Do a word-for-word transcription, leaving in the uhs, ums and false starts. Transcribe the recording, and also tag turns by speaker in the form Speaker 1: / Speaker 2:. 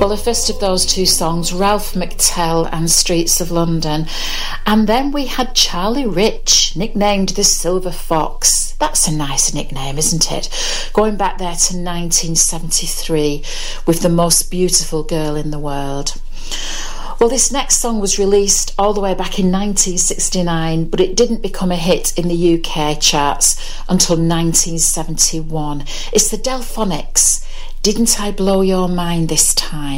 Speaker 1: Well, the first of those two songs, Ralph McTell and Streets of London. And then we had Charlie Rich, nicknamed the Silver Fox. That's a nice nickname, isn't it? Going back there to nineteen seventy-three with The Most Beautiful Girl in the World. Well, this next song was released all the way back in nineteen sixty-nine, but it didn't become a hit in the U K charts until nineteen seventy-one. It's the Delphonics. Didn't I Blow Your Mind This Time?